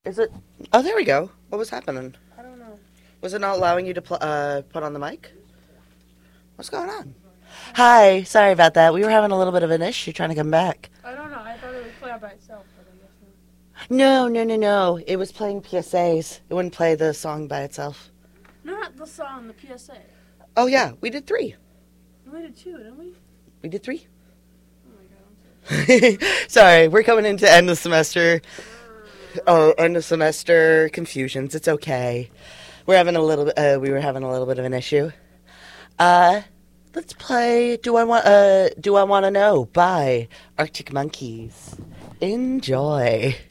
Is it? Oh, there we go. What was happening? I don't know. Was it not allowing you to put on the mic? What's going on? Hi, sorry about that. We were having a little bit of an issue trying to come back. I don't know. I thought it would play out by itself, but I guess not. No. It was playing PSAs. It wouldn't play the song by itself. No, not the song, the PSA. Oh, yeah. We did 3. We did 2, didn't we? We did 3. Oh my god, I'm so Sorry, we're coming into end of semester. Oh, end of semester confusions. It's okay. We were having a little bit of an issue. Let's play Do I Want to Know by Arctic Monkeys. Enjoy.